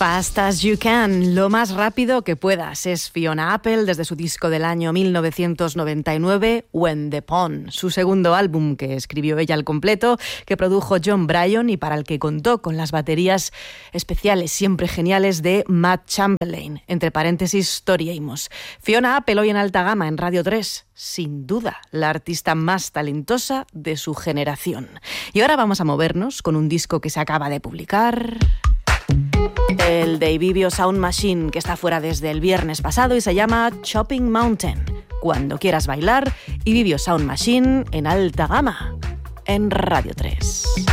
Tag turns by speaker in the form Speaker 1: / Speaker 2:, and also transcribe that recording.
Speaker 1: Fast as you can, lo más rápido que puedas, es Fiona Apple desde su disco del año 1999, When the Pawn, su segundo álbum que escribió ella al completo, que produjo Jon Brion y para el que contó con las baterías especiales, siempre geniales, de Matt Chamberlain, entre paréntesis Tori Amos. Fiona Apple hoy en Alta Gama en Radio 3, sin duda la artista más talentosa de su generación. Y ahora vamos a movernos con un disco que se acaba de publicar, el de Vivio Sound Machine, que está fuera desde el viernes pasado y se llama Chopping Mountain. Cuando quieras bailar, y Vivio Sound Machine en Alta Gama, en Radio 3.